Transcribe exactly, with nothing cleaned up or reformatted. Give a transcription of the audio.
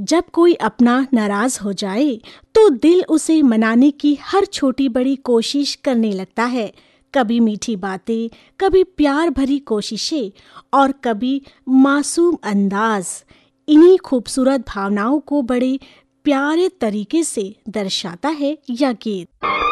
जब कोई अपना नाराज हो जाए तो दिल उसे मनाने की हर छोटी बड़ी कोशिश करने लगता है। कभी मीठी बातें, कभी प्यार भरी कोशिशें और कभी मासूम अंदाज। इन्हीं खूबसूरत भावनाओं को बड़े प्यारे तरीके से दर्शाता है यह गीत।